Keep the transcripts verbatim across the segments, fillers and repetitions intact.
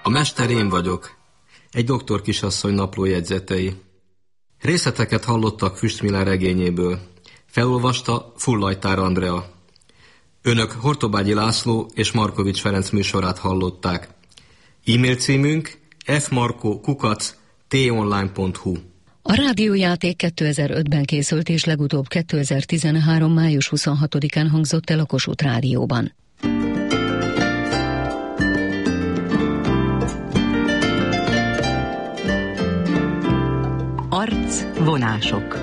A mester én vagyok. Egy doktor kisasszony naplójegyzetei. Részleteket hallottak Füstmiller regényéből. Felolvasta Fullajtár Andrea. Önök Hortobágyi László és Markovics Ferenc műsorát hallották. E-mail címünk fmarko kukac tonline pont hu. A rádiójáték kétezer-ötben készült és legutóbb kétezer-tizenhárom. május huszonhatodikán hangzott el a Kossuth Rádióban. Arcvonások.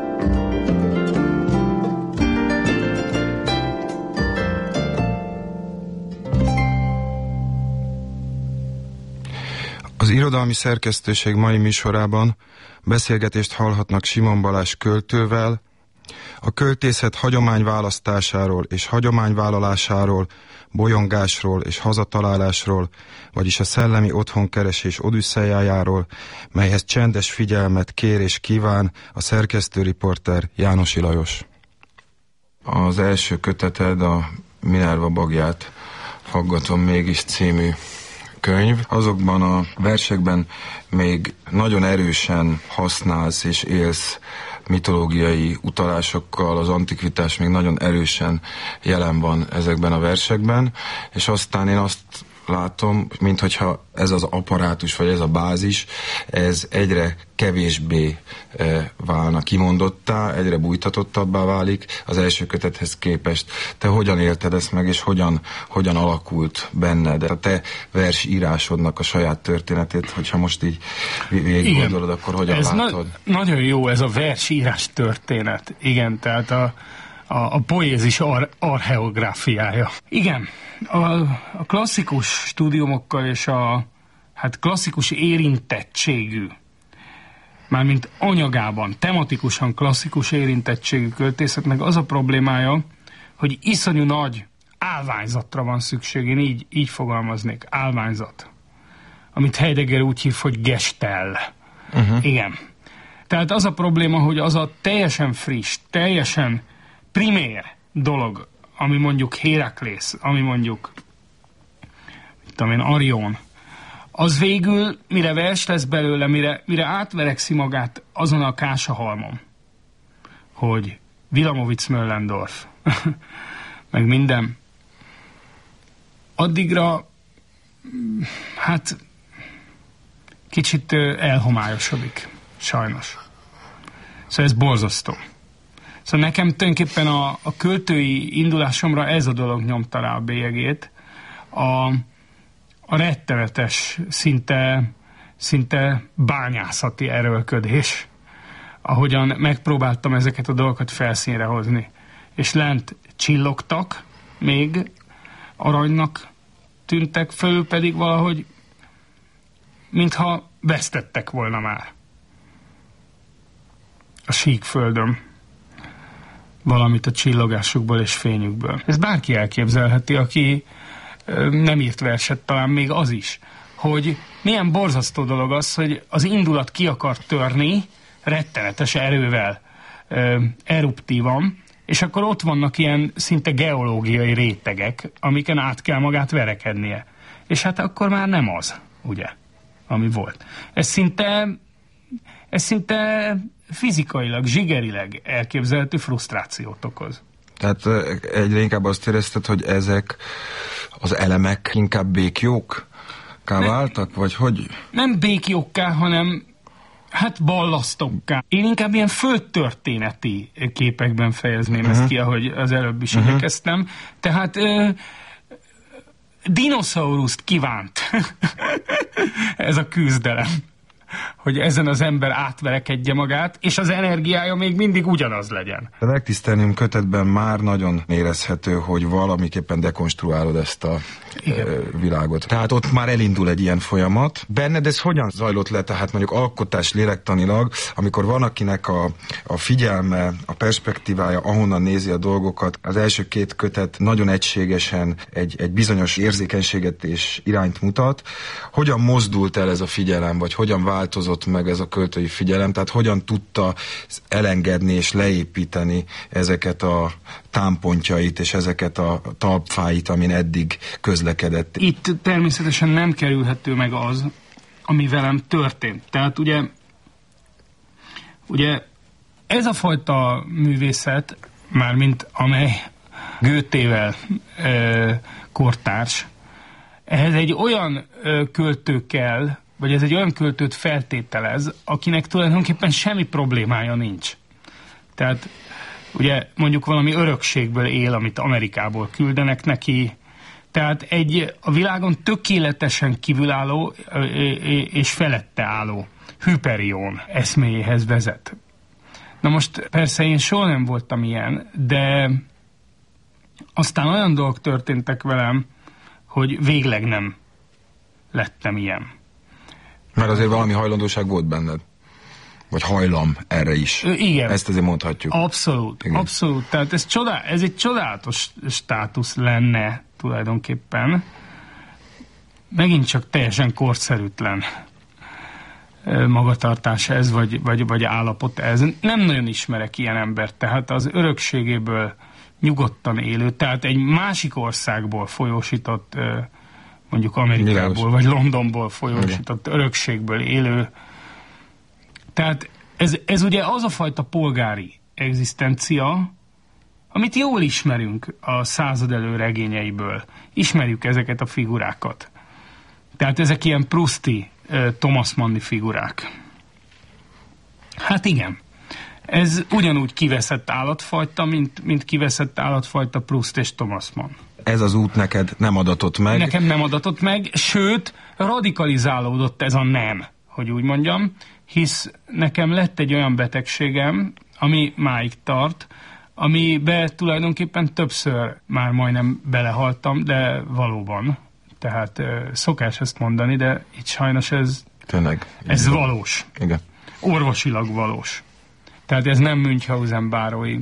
Az irodalmi szerkesztőség mai műsorában beszélgetést hallhatnak Simon Balázs költővel, a költészet hagyományválasztásáról és hagyományvállalásáról, bolyongásról és hazatalálásról, vagyis a szellemi otthonkeresés odüsszejájáról, melyhez csendes figyelmet kér és kíván a szerkesztőriporter Jánosi Lajos. Az első köteted a Minerva Bagját faggatom mégis című könyv. Azokban a versekben még nagyon erősen használsz és élsz mitológiai utalásokkal, az antikvitás még nagyon erősen jelen van ezekben a versekben, és aztán én azt látom, minthogyha ez az apparátus, vagy ez a bázis, ez egyre kevésbé e, válna kimondottá, egyre bújtatottabbá válik az első kötethez képest. Te hogyan élted ezt meg, és hogyan, hogyan alakult benned a te versírásodnak a saját történetét, hogyha most így végig gondolod, akkor hogyan ez látod? Na- nagyon jó ez a versírás történet. Igen, tehát a A, a poézis ar, archeográfiája. Igen, a, a klasszikus stúdiumokkal és a hát klasszikus érintettségű, mármint anyagában, tematikusan klasszikus érintettségű költészetnek az a problémája, hogy iszonyú nagy állványzatra van szükség. Én így, így fogalmaznék, állványzat. Amit Heidegger úgy hív, hogy gestell. Uh-huh. Igen. Tehát az a probléma, hogy az a teljesen friss, teljesen primér dolog, ami mondjuk Héraklész, ami mondjuk mit tudom én, Arion, az végül, mire vers lesz belőle, mire, mire átverekszi magát azon a kásahalmon, hogy Wilamowitz Möllendorf, meg minden, addigra hát kicsit elhomályosodik, sajnos. Szóval ez borzasztó. Szóval nekem tulajdonképpen a, a költői indulásomra ez a dolog nyomta rá a bélyegét. A, a rettenetes, szinte, szinte bányászati erőlködés, ahogyan megpróbáltam ezeket a dolgokat felszínre hozni. És lent csillogtak, még aranynak tűntek, fölül pedig valahogy mintha vesztettek volna már a sík földön valamit a csillogásukból és fényükből. Ez bárki elképzelheti, aki ö, nem írt verset, talán még az is, hogy milyen borzasztó dolog az, hogy az indulat ki akar törni rettenetes erővel, ö, eruptívan, és akkor ott vannak ilyen szinte geológiai rétegek, amiken át kell magát verekednie. És hát akkor már nem az, ugye, ami volt. Ez szinte, ez szinte fizikailag, zsigerileg elképzelhető frusztrációt okoz. Tehát egyre inkább azt érezted, hogy ezek az elemek inkább békjókká váltak, vagy hogy? Nem békjókká, hanem hát ballasztokká. Én inkább ilyen földtörténeti képekben fejezném uh-huh. ezt ki, ahogy az előbb is uh-huh. igyekeztem. Tehát ö, dinoszauriszt kívánt ez a küzdelem, hogy ezen az ember átverekedje magát, és az energiája még mindig ugyanaz legyen. A Legtisztelnium kötetben már nagyon érezhető, hogy valamiképpen dekonstruálod ezt a e, világot. Tehát ott már elindul egy ilyen folyamat. Benned ez hogyan zajlott le, tehát mondjuk alkotás lélektanilag, amikor van akinek a, a figyelme, a perspektívája, ahonnan nézi a dolgokat, az első két kötet nagyon egységesen egy, egy bizonyos érzékenységet és irányt mutat. Hogyan mozdult el ez a figyelem, vagy hogyan változott fogalmazott meg ez a költői figyelem, tehát hogyan tudta elengedni és leépíteni ezeket a támpontjait és ezeket a talpfáit, amin eddig közlekedett. Itt természetesen nem kerülhető meg az, ami velem történt. Tehát ugye, ugye ez a fajta művészet, mármint amely Goethével e, kortárs, ehhez egy olyan e, költő kell, vagy ez egy olyan költőt feltételez, akinek tulajdonképpen semmi problémája nincs. Tehát ugye mondjuk valami örökségből él, amit Amerikából küldenek neki, tehát egy a világon tökéletesen kívülálló és felette álló Hyperion eszméjéhez vezet. Na most persze én soha nem voltam ilyen, de aztán olyan dolgok történtek velem, hogy végleg nem lettem ilyen. Mert azért valami hajlandóság volt benned. Vagy hajlam erre is. Ö, igen. Ezt azért mondhatjuk. Abszolút, igen. abszolút. Tehát ez, csodál, ez egy csodálatos státusz lenne tulajdonképpen. Megint csak teljesen korszerűtlen magatartás ez, vagy, vagy, vagy állapot ez. Nem nagyon ismerek ilyen embert, tehát az örökségéből nyugodtan élő, tehát egy másik országból folyósított, mondjuk Amerikából, Nyilános. vagy Londonból folyósított Igen. örökségből élő. Tehát ez, ez ugye az a fajta polgári egzisztencia, amit jól ismerünk a század elő regényeiből. Ismerjük ezeket a figurákat. Tehát ezek ilyen Prousti, Thomas Manni figurák. Hát igen. Ez ugyanúgy kiveszett állatfajta, mint, mint kiveszett állatfajta Proust és Thomas Mann. Ez az út neked nem adatott meg? Nekem nem adatott meg, sőt, radikalizálódott ez a nem, hogy úgy mondjam, hisz nekem lett egy olyan betegségem, ami máig tart, amibe tulajdonképpen többször már majdnem belehaltam, de valóban. Tehát szokás ezt mondani, de itt sajnos ez, Tényleg, ez valós. Igen. Orvosilag valós. Tehát ez nem Münchhausen bárói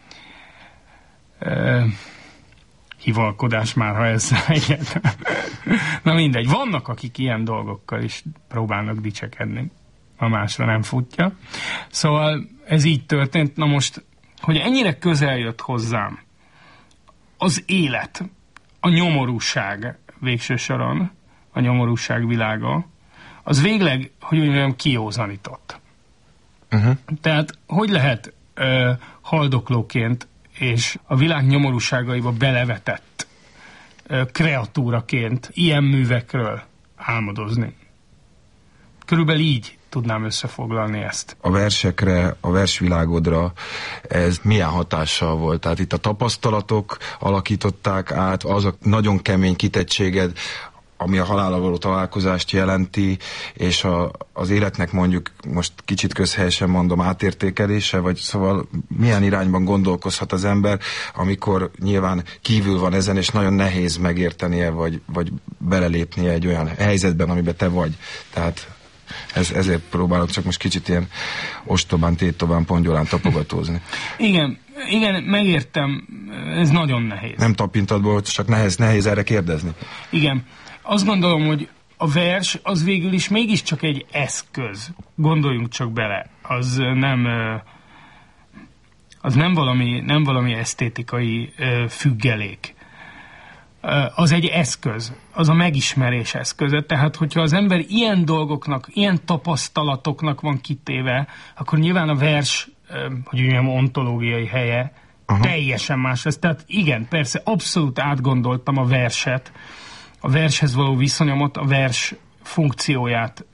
uh, hivalkodás már, ha ez egyet. Na mindegy, vannak, akik ilyen dolgokkal is próbálnak dicsekedni, a másra nem futja. Szóval ez így történt. Na most, hogy ennyire közel jött hozzám az élet, a nyomorúság végső soron, a nyomorúság világa, az végleg, hogy úgy mondjam, kiózanított. Uh-huh. Tehát hogy lehet uh, haldoklóként és a világ nyomorúságaiba belevetett uh, kreatúraként ilyen művekről álmodozni? Körülbelül így tudnám összefoglalni ezt. A versekre, a versvilágodra ez milyen hatással volt? Tehát itt a tapasztalatok alakították át, az a nagyon kemény kitettséged, ami a halállal való találkozást jelenti, és a, az életnek mondjuk, most kicsit közhelyesen mondom, átértékelése, vagy szóval milyen irányban gondolkozhat az ember, amikor nyilván kívül van ezen, és nagyon nehéz megértenie, vagy, vagy belelépnie egy olyan helyzetben, amiben te vagy. Tehát ez, ezért próbálok csak most kicsit ilyen ostobán, tétobán, pongyolán tapogatózni. Igen, igen, megértem, ez nagyon nehéz. Nem tapintatból, csak nehéz, nehéz erre kérdezni. Igen. Azt gondolom, hogy a vers az végül is mégiscsak egy eszköz. Gondoljunk csak bele. Az nem, az nem valami, nem valami esztétikai függelék. Az egy eszköz. Az a megismerés eszköze. Tehát, hogyha az ember ilyen dolgoknak, ilyen tapasztalatoknak van kitéve, akkor nyilván a vers, hogy mondjam, ontológiai helye Aha. teljesen más lesz. Tehát igen, persze, abszolút átgondoltam a verset, a vershez való viszonyomat, a vers funkcióját,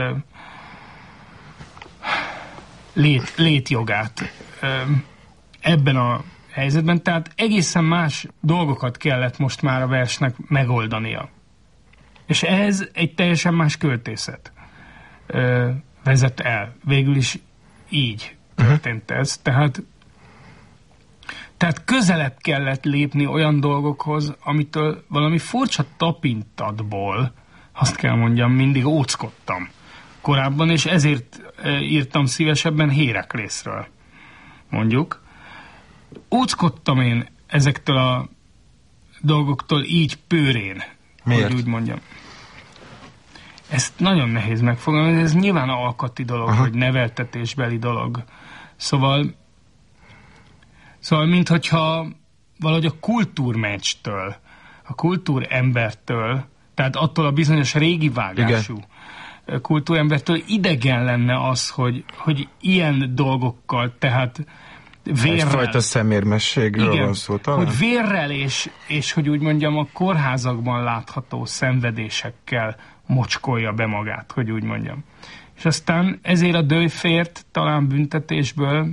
lét, létjogát ebben a helyzetben. Tehát egészen más dolgokat kellett most már a versnek megoldania. És ez egy teljesen más költészet vezet el. Végül is így történt ez. Tehát Tehát közelebb kellett lépni olyan dolgokhoz, amitől valami furcsa tapintatból, azt kell mondjam, mindig óckodtam korábban, és ezért írtam szívesebben Héraklészről, mondjuk. Óckodtam én ezektől a dolgoktól így pőrén, Miért? hogy úgy mondjam. ezt nagyon nehéz megfogalmazni, ez nyilván alkati dolog, Aha. vagy neveltetésbeli dolog. Szóval, szóval minthogyha valahogy a kultúrmeccstől, a kultúrembertől, tehát attól a bizonyos régi vágású Igen. kultúrembertől idegen lenne az, hogy, hogy ilyen dolgokkal, tehát vérrel... Egyfajta szemérmességről Igen, van szó talán? hogy vérrel és, és, hogy úgy mondjam, a kórházakban látható szenvedésekkel mocskolja be magát, hogy úgy mondjam. És aztán ezért a döjfért talán büntetésből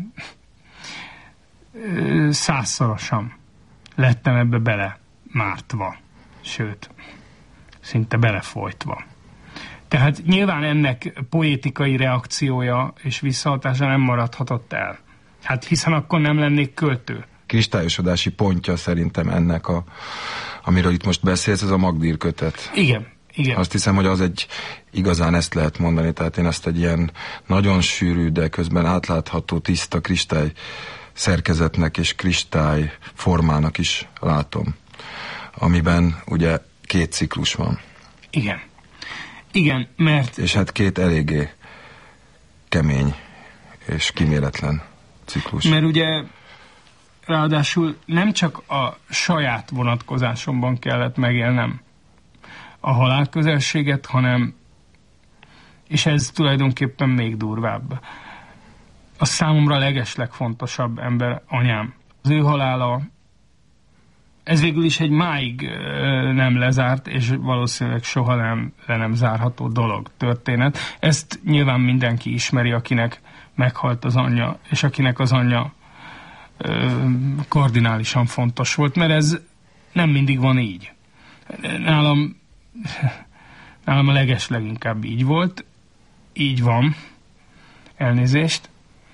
százszorosan lettem ebbe bele mártva, sőt, szinte belefolytva. Tehát nyilván ennek poétikai reakciója és visszahatása nem maradhatott el. Hát hiszen akkor nem lennék költő. Kristályosodási pontja szerintem ennek, a, amiről itt most beszélsz, ez a Magdír kötet. Igen, igen. Azt hiszem, hogy az egy, igazán ezt lehet mondani, tehát én azt egy ilyen nagyon sűrű, de közben átlátható, tiszta kristály szerkezetnek és kristály formának is látom, amiben ugye két ciklus van. Igen. Igen, mert... És hát két eléggé kemény és kíméletlen ciklus. Mert ugye ráadásul nem csak a saját vonatkozásomban kellett megélnem a halálközelséget, hanem, és ez tulajdonképpen még durvább, a számomra legeslegfontosabb ember anyám. Az ő halála, ez végül is egy máig nem lezárt, és valószínűleg soha nem le nem zárható dolog, történet. Ezt nyilván mindenki ismeri, akinek meghalt az anyja, és akinek az anyja ö, kardinálisan fontos volt, mert ez nem mindig van így. Nálam, nálam a legesleginkább így volt, így van, elnézést.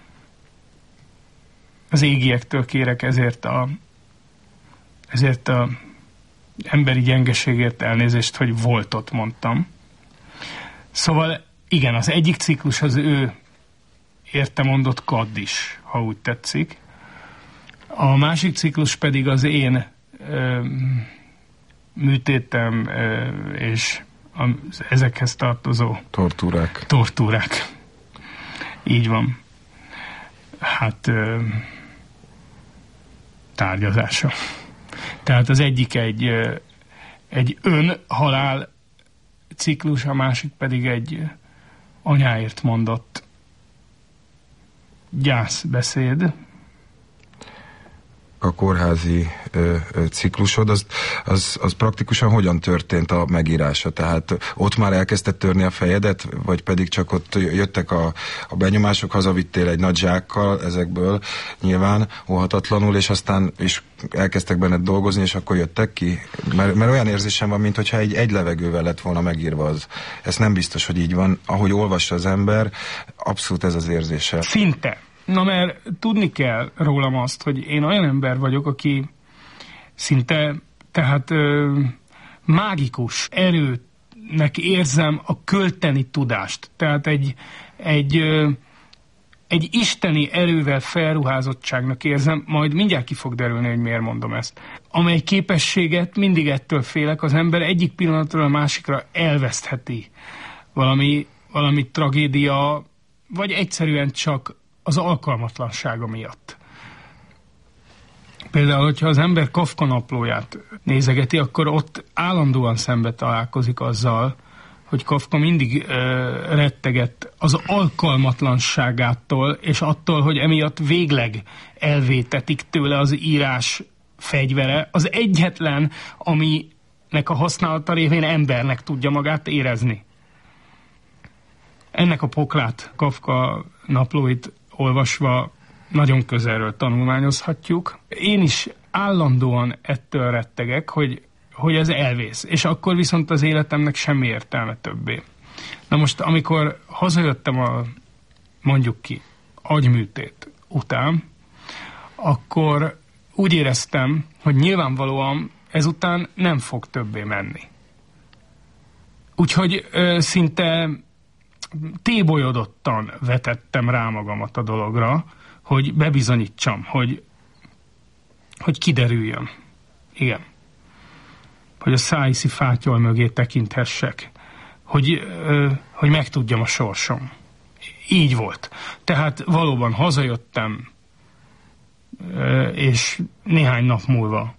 Az égiektől kérek ezért a ezért a emberi gyengeségért elnézést, hogy voltot mondtam. Szóval igen, az egyik ciklus az ő érte mondott Kaddis, ha úgy tetszik. A másik ciklus pedig az én ö, műtétem ö, és az ezekhez tartozó tortúrák. Tortúrák. Így van. Hát ö, tárgyazása. Tehát az egyik egy, egy önhalál ciklus, a másik pedig egy anyáért mondott gyászbeszéd. A kórházi ö, ö, ciklusod, az, az, az praktikusan hogyan történt a megírása? Tehát ott már elkezdted törni a fejedet, vagy pedig csak ott jöttek a, a benyomások, hazavittél egy nagy zsákkal ezekből nyilván óhatatlanul, és aztán is elkezdtek benned dolgozni, és akkor jöttek ki? Mert, mert olyan érzésem van, mintha egy, egy levegővel lett volna megírva az. Ez nem biztos, hogy így van. Ahogy olvassa az ember, abszolút ez az érzése. Szinte. Na, mert tudni kell rólam azt, hogy én olyan ember vagyok, aki szinte, tehát ö, mágikus erőnek érzem a költeni tudást. Tehát egy, egy, ö, egy isteni erővel felruházottságnak érzem, majd mindjárt ki fog derülni, hogy miért mondom ezt. Amely képességet mindig ettől félek, az ember egyik pillanatról a másikra elvesztheti valami, valami tragédia, vagy egyszerűen csak az alkalmatlansága miatt. Például, hogyha az ember Kafka naplóját nézegeti, akkor ott állandóan szembe találkozik azzal, hogy Kafka mindig ö, rettegett az alkalmatlanságától, és attól, hogy emiatt végleg elvétetik tőle az írás fegyvere, az egyetlen, aminek a használata révén embernek tudja magát érezni. Ennek a poklát, Kafka naplóit olvasva nagyon közelről tanulmányozhatjuk. Én is állandóan ettől rettegek, hogy, hogy ez elvész, és akkor viszont az életemnek semmi értelme többé. Na most, amikor hazajöttem a, mondjuk ki, agyműtét után, akkor úgy éreztem, hogy nyilvánvalóan ezután nem fog többé menni. Úgyhogy ö, szinte tébolyodottan vetettem rá magamat a dologra, hogy bebizonyítsam, hogy, hogy kiderüljön. Igen. Hogy a szájszi fátyol mögé tekinthessek. hogy, hogy megtudjam a sorsom. Így volt. Tehát valóban hazajöttem, és néhány nap múlva.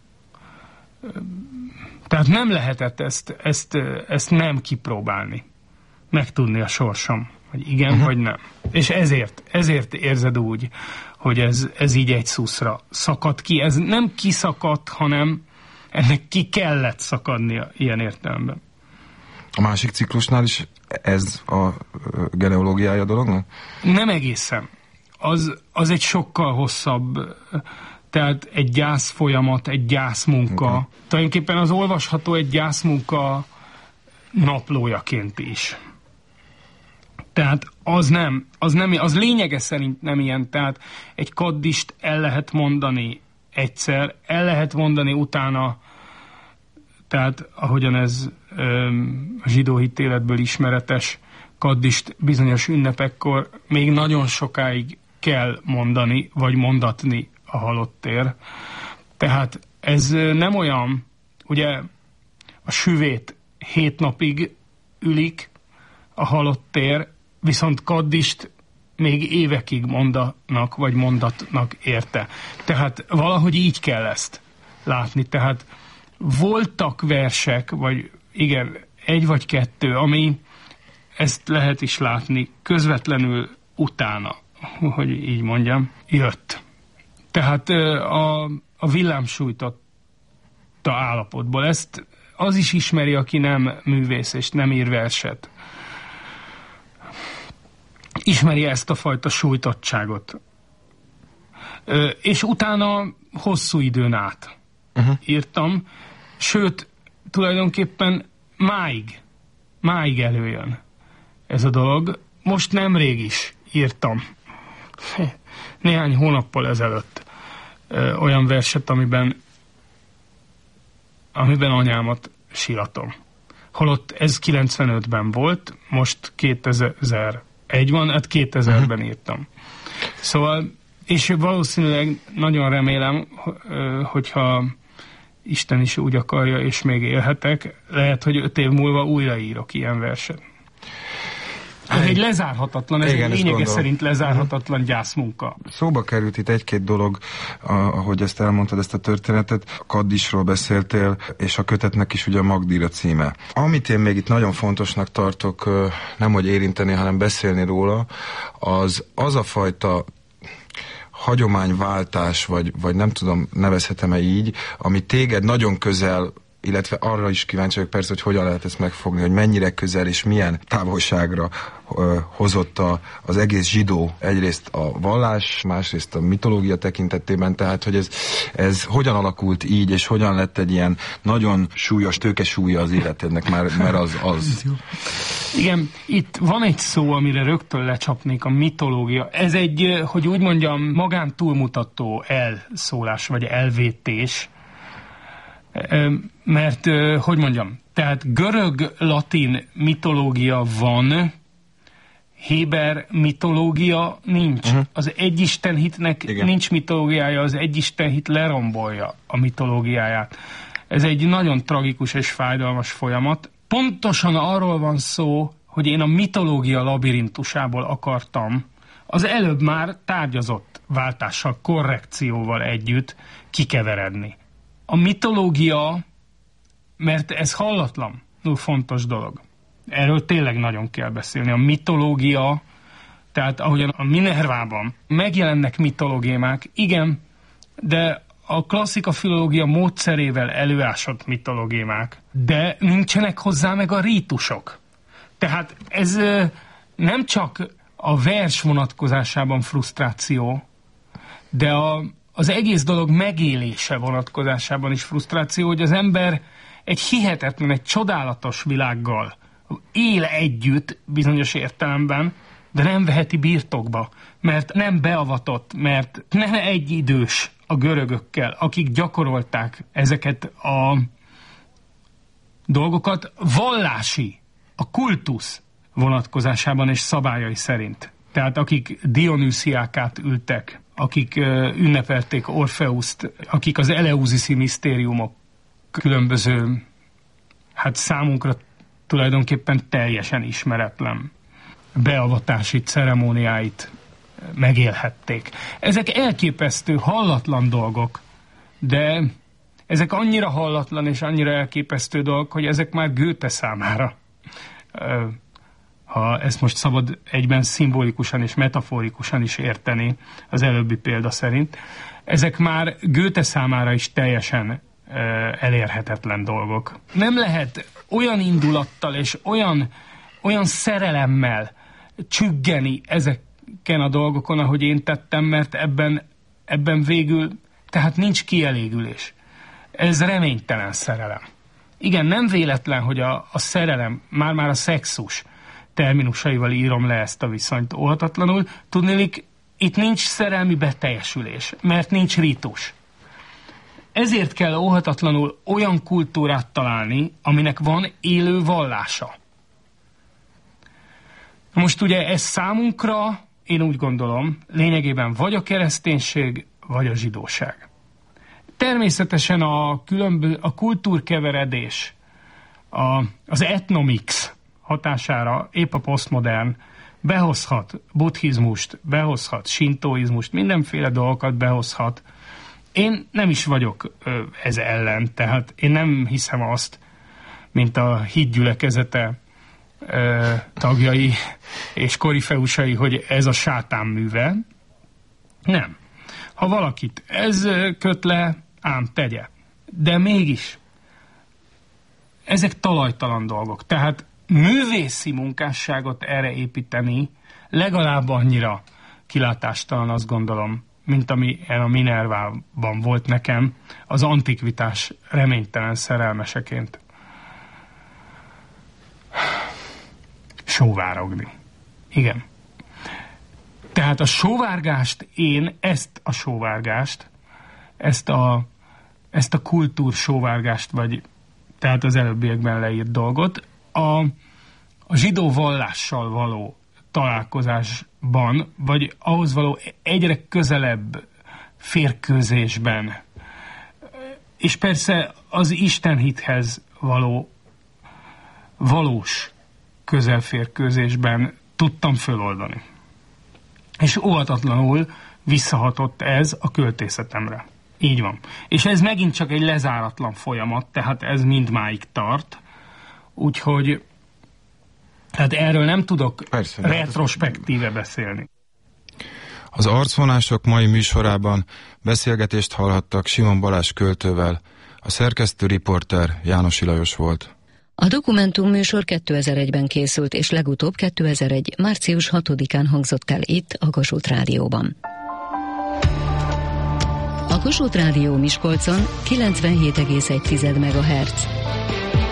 Tehát nem lehetett ezt, ezt, ezt nem kipróbálni. Megtudni a sorsom, hogy igen uh-huh. vagy nem. És ezért, ezért érzed úgy, hogy ez, ez így egy szuszra szakadt ki. Ez nem kiszakadt, hanem ennek ki kellett szakadnia ilyen értelemben. A másik ciklusnál is ez a genealógiája dolognak? Nem egészen. Az, az egy sokkal hosszabb, tehát egy gyász folyamat, egy gyászmunka. Okay. Tulajdonképpen az olvasható egy gyászmunka naplójaként is. Tehát az nem, az nem, az lényege szerint nem ilyen. Tehát egy kaddist el lehet mondani egyszer, el lehet mondani utána, tehát ahogyan ez öm, a zsidó hitéletből ismeretes, kaddist bizonyos ünnepekkor még nagyon sokáig kell mondani, vagy mondatni a halottér. Tehát ez nem olyan, ugye a süvét hét napig ülik a halottér, viszont kaddist még évekig mondanak, vagy mondatnak érte. Tehát valahogy így kell ezt látni. Tehát voltak versek, vagy igen, egy vagy kettő, ami ezt lehet is látni közvetlenül utána, hogy így mondjam, jött. Tehát a, a villámsújtotta állapotból. Ezt az is ismeri, aki nem művész és nem ír verset. Ismeri ezt a fajta sújtottságot. És utána hosszú időn át uh-huh. írtam, sőt, tulajdonképpen máig, máig előjön ez a dolog. Most nemrég is írtam, néhány hónappal ezelőtt ö, olyan verset, amiben amiben anyámat síratom. Holott ez kilencvenötben volt, most kétezer-egy van, hát kétezerben uh-huh. írtam. Szóval, és valószínűleg nagyon remélem, hogyha Isten is úgy akarja, és még élhetek, lehet, hogy öt év múlva újraírok ilyen verset. Ez egy lezárhatatlan, ez igen, egy lényege szerint lezárhatatlan uh-huh. gyászmunka. Szóba került itt egy-két dolog, ahogy ezt elmondtad, ezt a történetet. A kaddisról beszéltél, és a kötetnek is ugye a Magdír a címe. Amit én még itt nagyon fontosnak tartok, nemhogy érinteni, hanem beszélni róla, az az a fajta hagyományváltás, vagy, vagy nem tudom, nevezhetem-e így, ami téged nagyon közel, illetve arra is kíváncsi vagyok persze, hogy hogyan lehet ezt megfogni, hogy mennyire közel és milyen távolságra ö, hozott a, az egész zsidó, egyrészt a vallás, másrészt a mitológia tekintetében, tehát hogy ez, ez hogyan alakult így, és hogyan lett egy ilyen nagyon súlyos tőkesúlya az életednek, mert, mert az az. Igen, itt van egy szó, amire rögtön lecsapnék, a mitológia. Ez egy, hogy úgy mondjam, magán túlmutató elszólás, vagy elvétés, mert, hogy mondjam, tehát görög-latin mitológia van, héber mitológia nincs. Uh-huh. Az egyistenhitnek igen. nincs mitológiája, az egyistenhit lerombolja a mitológiáját. Ez egy nagyon tragikus és fájdalmas folyamat. Pontosan arról van szó, hogy én a mitológia labirintusából akartam az előbb már tárgyazott váltással, korrekcióval együtt kikeveredni. A mitológia, mert ez hallatlan, fontos dolog. Erről tényleg nagyon kell beszélni. A mitológia, tehát ahogyan a Minervában megjelennek mitológiák, igen, de a klasszika filológia módszerével előásott mitológiák, de nincsenek hozzá meg a rítusok. Tehát ez nem csak a vers vonatkozásában frusztráció, de a az egész dolog megélése vonatkozásában is frusztráció, hogy az ember egy hihetetlen, egy csodálatos világgal él együtt bizonyos értelemben, de nem veheti birtokba, mert nem beavatott, mert nem egyidős a görögökkel, akik gyakorolták ezeket a dolgokat vallási, a kultusz vonatkozásában és szabályai szerint. Tehát akik Dionüsziákát ültek, akik uh, ünnepelték Orfeuszt, akik az eleusiszi misztériumok különböző, hát számunkra tulajdonképpen teljesen ismeretlen beavatási ceremóniáit megélhették. Ezek elképesztő, hallatlan dolgok, de ezek annyira hallatlan és annyira elképesztő dolgok, hogy ezek már Goethe számára, ha ezt most szabad egyben szimbolikusan és metaforikusan is érteni az előbbi példa szerint, ezek már Goethe számára is teljesen elérhetetlen dolgok. Nem lehet olyan indulattal és olyan, olyan szerelemmel csüggeni ezeken a dolgokon, ahogy én tettem, mert ebben, ebben végül, tehát nincs kielégülés. Ez reménytelen szerelem. Igen, nem véletlen, hogy a, a szerelem, már-már a szexus terminusaival írom le ezt a viszonyt óhatatlanul. Tudnélik, itt nincs szerelmi beteljesülés, mert nincs ritus. Ezért kell óhatatlanul olyan kultúrát találni, aminek van élő vallása. Most ugye ez számunkra, én úgy gondolom, lényegében vagy a kereszténység, vagy a zsidóság. Természetesen a, különböző, a kultúrkeveredés, a, az etnomix hatására épp a posztmodern behozhat buddhizmust, behozhat sintoizmust, mindenféle dolgokat behozhat. Én nem is vagyok ez ellen, tehát én nem hiszem azt, mint a hitgyülekezete tagjai és korifeusai, hogy ez a sátán műve. Nem. Ha valakit ez köt le, ám tegye. De mégis ezek talajtalan dolgok. Tehát művészi munkásságot erre építeni legalább annyira kilátástalan, azt gondolom, mint ami a Minervában volt nekem az antikvitás reménytelen szerelmeseként. Sóvárogni. Igen. Tehát a sóvárgást, én ezt a sóvárgást, ezt a, ezt a kultúr sóvárgást, vagy tehát az előbbiekben leírt dolgot, a, a zsidó vallással való találkozásban, vagy ahhoz való egyre közelebb férkőzésben, és persze az istenhithez való valós közelférkőzésben tudtam föloldani. És óhatatlanul visszahatott ez a költészetemre. Így van. És ez megint csak egy lezáratlan folyamat, tehát ez mindmáig tart. Úgyhogy tehát erről nem tudok Persze, retrospektíve beszélni. Az Arcvonások mai műsorában beszélgetést hallhattak Simon Balázs költővel. A szerkesztő riporter Jánosi Lajos volt. A Dokumentum műsor kétezer-egyben készült, és legutóbb kétezer-egy. március hatodikán hangzott el itt, a Kossuth Rádióban. A Kossuth Rádió Miskolcon kilencvenhét egész egy megahertz.